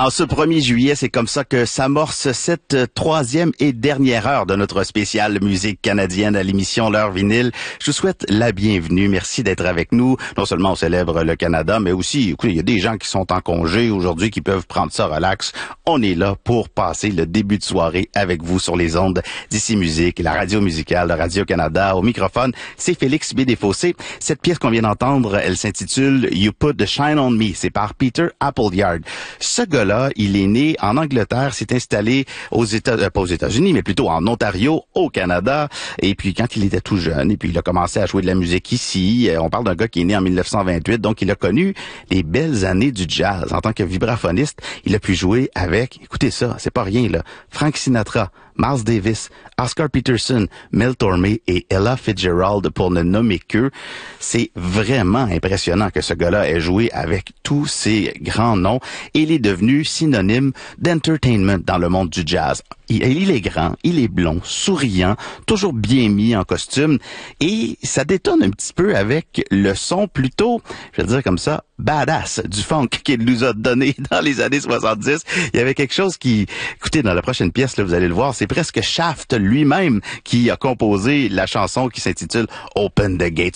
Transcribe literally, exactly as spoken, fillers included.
En ce premier juillet, c'est comme ça que s'amorce cette troisième et dernière heure de notre spéciale musique canadienne à l'émission L'heure vinyle. Je vous souhaite la bienvenue. Merci d'être avec nous. Non seulement on célèbre le Canada, mais aussi, écoutez, il y a des gens qui sont en congé aujourd'hui qui peuvent prendre ça relax. On est là pour passer le début de soirée avec vous sur les ondes d'Ici Musique, la radio musicale de Radio-Canada. Au microphone, c'est Félix B. Desfossés. Cette pièce qu'on vient d'entendre, elle s'intitule You Put the Shine on Me. C'est par Peter Appleyard. Ce gars-là, il est né en Angleterre, s'est installé aux États, euh, pas aux États-Unis, mais plutôt en Ontario, au Canada. Et puis, quand il était tout jeune, et puis il a commencé à jouer de la musique ici. On parle d'un gars qui est né en mille neuf cent vingt-huit, donc il a connu les belles années du jazz. En tant que vibraphoniste, il a pu jouer avec, écoutez ça, c'est pas rien, là, Frank Sinatra, Miles Davis, Oscar Peterson, Mel Tormé et Ella Fitzgerald, pour ne nommer qu'eux. C'est vraiment impressionnant que ce gars-là ait joué avec tous ces grands noms et il est devenu synonyme d'entertainment dans le monde du jazz. Il, il est grand, il est blond, souriant, toujours bien mis en costume et ça détonne un petit peu avec le son plutôt, je vais dire comme ça, badass du funk qu'il nous a donné dans les années soixante-dix. Il y avait quelque chose qui, écoutez, dans la prochaine pièce, là, vous allez le voir, c'est presque Shaft lui-même qui a composé la chanson qui s'intitule Open the Gates